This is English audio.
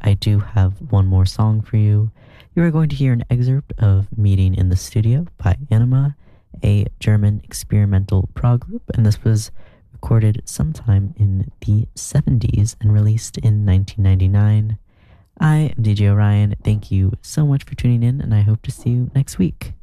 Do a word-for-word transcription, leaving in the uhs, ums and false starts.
I do have one more song for you. You are going to hear an excerpt of Meeting in the Studio by Anima, a German experimental prog group, and this was recorded sometime in the seventies and released in nineteen ninety-nine. I am D J Orion. Thank you so much for tuning in, and I hope to see you next week.